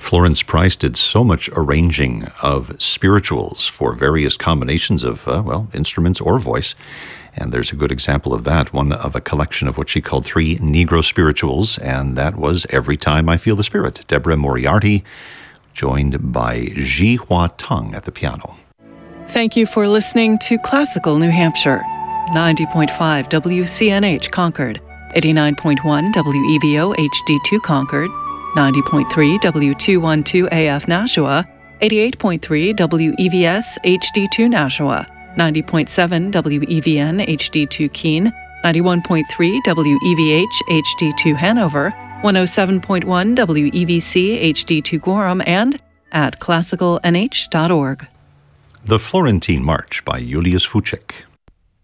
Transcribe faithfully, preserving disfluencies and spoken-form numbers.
Florence Price did so much arranging of spirituals for various combinations of, uh, well, instruments or voice. And there's a good example of that, one of a collection of what she called three Negro spirituals, and that was Every Time I Feel the Spirit. Deborah Moriarty, joined by Ji Hua Tung at the piano. Thank you for listening to Classical New Hampshire. ninety point five W C N H Concord, eighty-nine point one W E V O H D two Concord, ninety point three W two twelve A F Nashua, eighty-eight point three W E V S H D two Nashua, ninety point seven W E V N H D two Keene, ninety-one point three W E V H H D two Hanover, one oh seven point one W E V C H D two Gorham, and at classical n h dot org. The Florentine March by Julius Fučík.